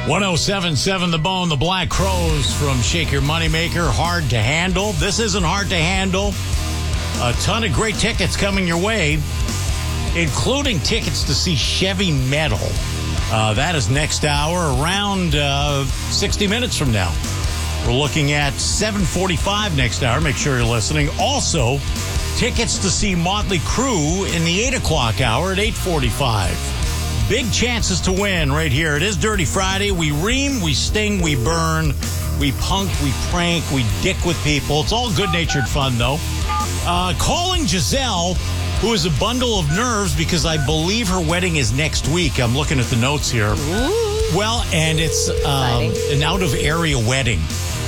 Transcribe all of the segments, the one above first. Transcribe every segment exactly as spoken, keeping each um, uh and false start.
one oh seven point seven The Bone, the Black Crows from Shake Your Moneymaker. Hard to handle. This isn't hard to handle. A ton of great tickets coming your way, including tickets to see Chevy Metal. Uh, that is next hour, around uh, sixty minutes from now. We're looking at seven forty-five next hour. Make sure you're listening. Also, tickets to see Motley Crue in the eight o'clock hour at eight forty-five. Big chances to win right here. It is Dirty Friday. We ream, we sting, we burn, we punk, we prank, we dick with people. It's all good-natured fun, though. Uh, calling Giselle, who is a bundle of nerves because I believe her wedding is next week. I'm looking at the notes here. Ooh. Well, and it's um, an out-of-area wedding.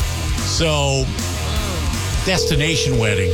So, destination wedding.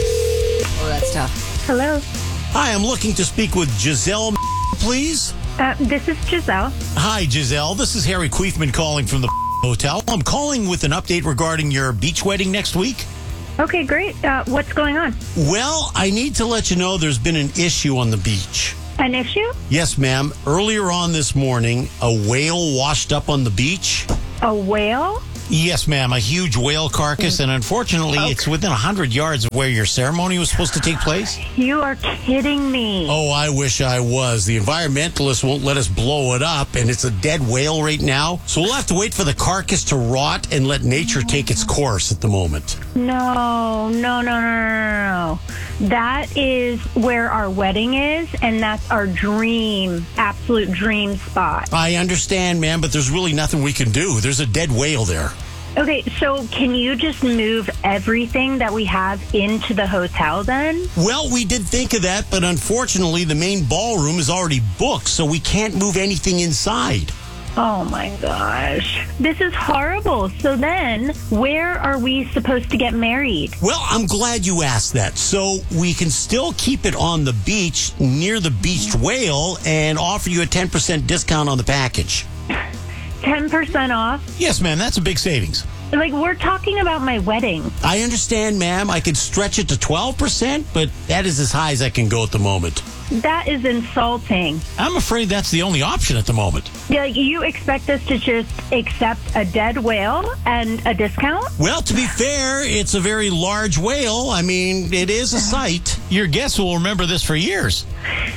Oh, that's tough. Hello. Hi, I'm looking to speak with Giselle, please. Uh, this is Giselle. Hi, Giselle. This is Harry Queefman calling from the hotel. I'm calling with an update regarding your beach wedding next week. Okay, great. Uh, what's going on? Well, I need to let you know there's been an issue on the beach. An issue? Yes, ma'am. Earlier on this morning, a whale washed up on the beach. A whale? Yes, ma'am. A huge whale carcass, and unfortunately, Okay. it's within one hundred yards of where your ceremony was supposed to take place. You are kidding me. Oh, I wish I was. The environmentalists won't let us blow it up, and it's a dead whale right now. So we'll have to wait for the carcass to rot and let nature take its course at the moment. No, no, no, no, no, no. That is where our wedding is, and that's our dream, absolute dream spot. I understand, ma'am, but there's really nothing we can do. There's a dead whale there. Okay, so can you just move everything that we have into the hotel then? Well, we did think of that, but unfortunately, the main ballroom is already booked, so we can't move anything inside. Oh my gosh. This is horrible. So then, where are we supposed to get married? Well, I'm glad you asked that. So we can still keep it on the beach near the beached whale and offer you a ten percent discount on the package. ten percent off? Yes, ma'am. That's a big savings. Like, we're talking about my wedding. I understand, ma'am. I could stretch it to twelve percent, but that is as high as I can go at the moment. That is insulting. I'm afraid that's the only option at the moment. Yeah, you expect us to just accept a dead whale and a discount? Well, to be fair, it's a very large whale. I mean, it is a sight. Your guests will remember this for years.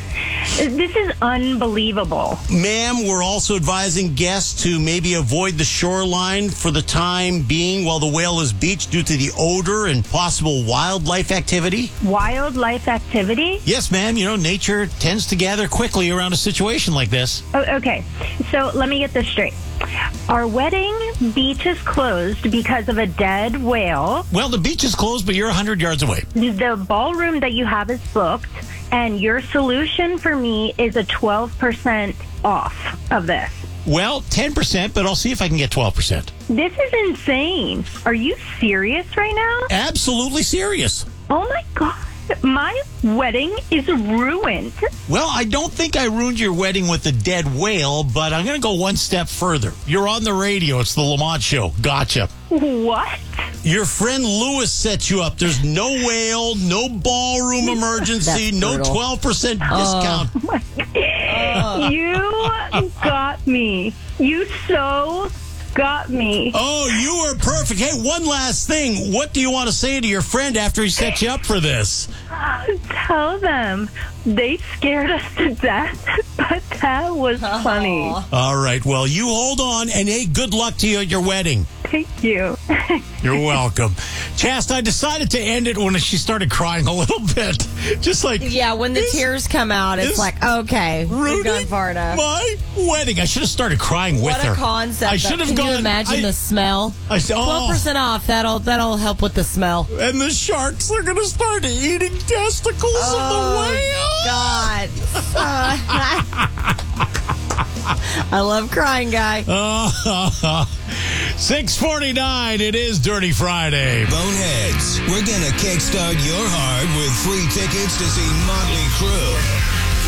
This is unbelievable. Ma'am, we're also advising guests to maybe avoid the shoreline for the time being while the whale is beached due to the odor and possible wildlife activity. Wildlife activity? Yes, ma'am. You know, nature tends to gather quickly around a situation like this. Oh, okay, so let me get this straight. Our wedding beach is closed because of a dead whale. Well, the beach is closed, but you're one hundred yards away. The ballroom that you have is booked, and your solution for me is a twelve percent off of this. Well, ten percent, but I'll see if I can get twelve percent. This is insane. Are you serious right now? Absolutely serious. Oh my God. My wedding is ruined. Well, I don't think I ruined your wedding with the dead whale, but I'm going to go one step further. You're on the radio. It's the Lamont Show. Gotcha. What? Your friend Lewis set you up. There's no whale, no ballroom emergency, That's no brutal. twelve percent discount. Oh. You got me. You so got me. Oh, you were perfect. Hey, one last thing. What do you want to say to your friend after he set you up for this? Tell them they scared us to death, but that was funny. All right. Well, you hold on, and hey, good luck to you at your wedding. Thank you. You're welcome. Chast, I decided to end it when she started crying a little bit. Just like, Yeah, when the this tears come out, it's is like, okay, we've ruining gone far enough. my wedding. I should have started crying with What her. a concept. I should have Can gone. you imagine I, the smell? I said, twelve oh, percent off. That'll that'll help with the smell. and the sharks are going to start eating testicles of the whale. God. I love crying, guy. six forty-nine, it is Dirty Friday. Boneheads, we're gonna kickstart your heart with free tickets to see Motley Crue.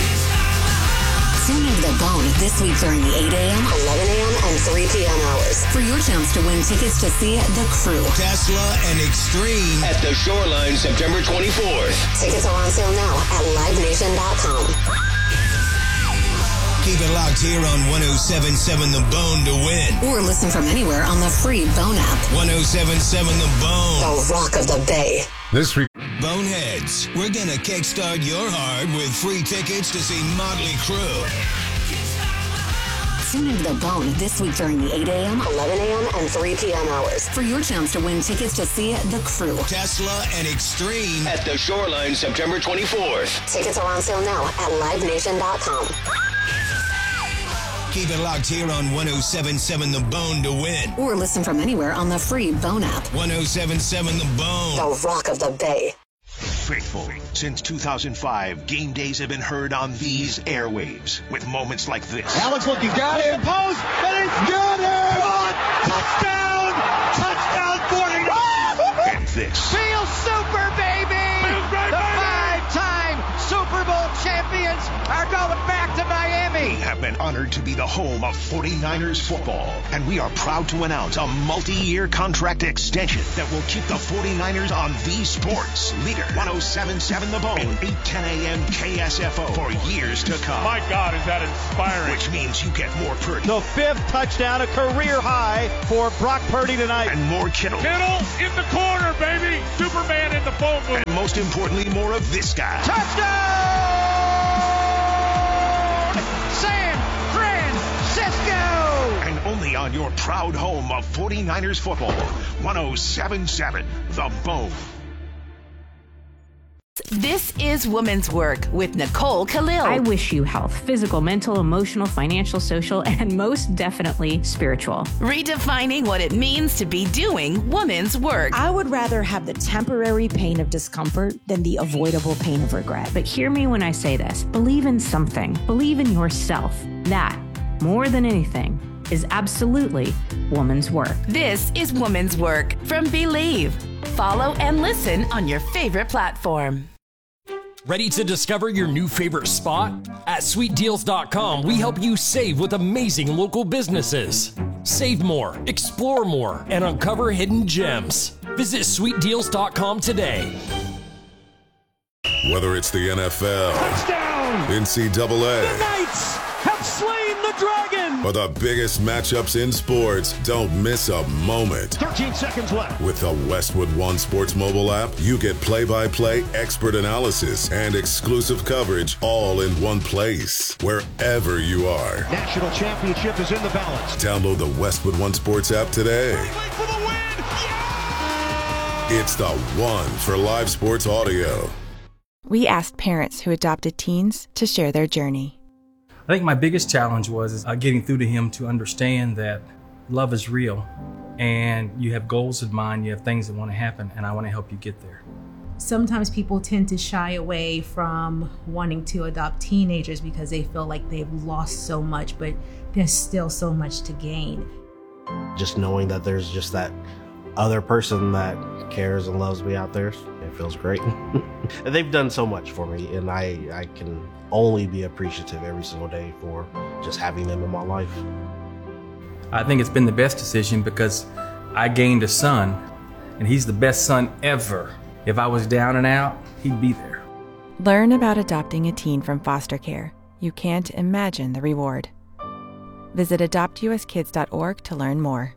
Tune into The Bone this week during the eight a.m., eleven a.m., and three p.m. hours for your chance to win tickets to see The Crew. Tesla and Extreme At the Shoreline, September twenty-fourth. Tickets are on sale now at live nation dot com. Keep it locked here on one oh seven seven The Bone to win. Or listen from anywhere on the free Bone app. one oh seven seven The Bone. The Rock of the Bay. This week, Boneheads, we're gonna kickstart your heart with free tickets to see Motley Crue. Tune into The Bone this week during the eight a.m., eleven a.m., and three p.m. hours for your chance to win tickets to see The Crew. Tesla and Extreme at the Shoreline September twenty-fourth. Tickets are on sale now at live nation dot com. Keep it locked here on one oh seven seven The Bone to win. Or listen from anywhere on the free Bone app. one oh seven seven The Bone. The Rock of the Bay. Faithful. Since two thousand five, game days have been heard on these airwaves with moments like this. Alex looking, got him. Post, and it's got him. Touchdown! Touchdown forty-nine! And this. Feel super, baby! The five-time Super Bowl champions are going back to Miami. We have been honored to be the home of forty-niners football, and we are proud to announce a multi-year contract extension that will keep the forty-niners on the sports leader. one oh seven point seven The Bone, eight ten a.m. K S F O for years to come. My God, is that inspiring. Which means you get more Purdy. The fifth touchdown, a career high for Brock Purdy tonight. And more Kittle. Kittle in the corner, baby. Superman in the phone booth. And most importantly, more of this guy. Touchdown! San Francisco! And only on your proud home of forty-niners football, one oh seven point seven The Bone. This is Woman's Work with Nicole Khalil. I wish you health, physical, mental, emotional, financial, social, and most definitely spiritual. Redefining what it means to be doing woman's work. I would rather have the temporary pain of discomfort than the avoidable pain of regret. But hear me when I say this. Believe in something. Believe in yourself. That, more than anything, is absolutely woman's work. This is Woman's Work from Believe. Follow and listen on your favorite platform. Ready to discover your new favorite spot? At sweet deals dot com, we help you save with amazing local businesses. Save more, explore more, and uncover hidden gems. Visit sweet deals dot com today. Whether it's the N F L, touchdown, N C double A, the Knights have slain the dragon, or the biggest matchups in sports, don't miss a moment. thirteen seconds left. With the Westwood One Sports mobile app, you get play-by-play, expert analysis, and exclusive coverage all in one place, wherever you are. National championship is in the balance. Download the Westwood One Sports app today. For the win. Yeah! It's the one for live sports audio. We asked parents who adopted teens to share their journey. I think my biggest challenge was uh, getting through to him to understand that love is real and you have goals in mind, you have things that want to happen, and I want to help you get there. Sometimes people tend to shy away from wanting to adopt teenagers because they feel like they've lost so much, but there's still so much to gain. Just knowing that there's just that other person that cares and loves me out there, it feels great. They've done so much for me, and I, I can only be appreciative every single day for just having them in my life. I think it's been the best decision because I gained a son, and he's the best son ever. If I was down and out, he'd be there. Learn about adopting a teen from foster care. You can't imagine the reward. Visit adopt u s kids dot org to learn more.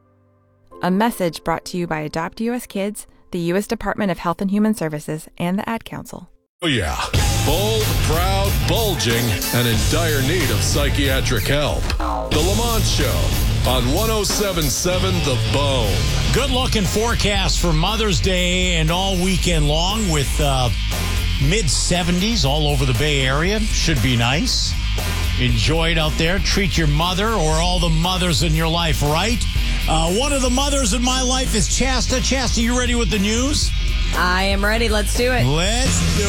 A message brought to you by Adopt U S Kids, the U S Department of Health and Human Services, and the Ad Council. Oh yeah. Bold, proud, bulging, and in dire need of psychiatric help. The Lamont Show on one oh seven point seven The Bone. Good looking forecast for Mother's Day and all weekend long with uh, mid seventies all over the Bay Area. Should be nice. Enjoy it out there. Treat your mother or all the mothers in your life right. Uh, one of the mothers in my life is Chasta. Chasta, you ready with the news? I am ready. Let's do it. Let's do